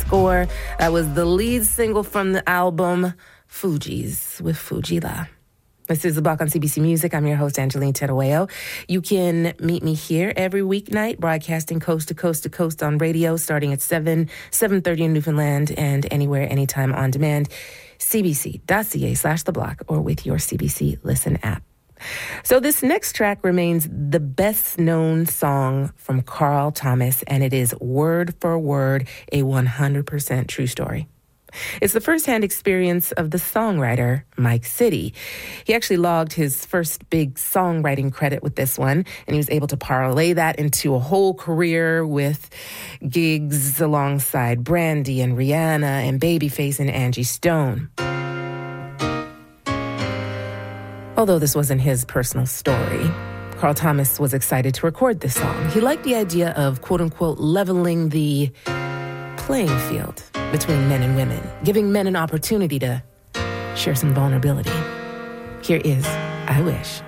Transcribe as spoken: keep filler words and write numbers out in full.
Score. That was the lead single from the album Fugees with Fujila. This is The Block on C B C Music. I'm your host, Angeline Terueo. You can meet me here every weeknight, broadcasting coast to coast to coast on radio, starting at seven, seven thirty in Newfoundland, and anywhere, anytime on demand. cbc.ca slash The Block or with your C B C Listen app. So this next track remains the best-known song from Carl Thomas, and it is word for word a one hundred percent true story. It's the first-hand experience of the songwriter, Mike City. He actually logged his first big songwriting credit with this one, and he was able to parlay that into a whole career with gigs alongside Brandy and Rihanna and Babyface and Angie Stone. Although this wasn't his personal story, Carl Thomas was excited to record this song. He liked the idea of, quote-unquote, leveling the playing field between men and women, giving men an opportunity to share some vulnerability. Here is I Wish.